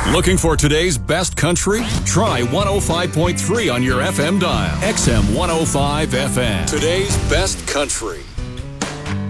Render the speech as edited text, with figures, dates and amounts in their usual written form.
Looking for today's best country? Try 105.3 on your FM dial. XM 105 FM. Today's best country.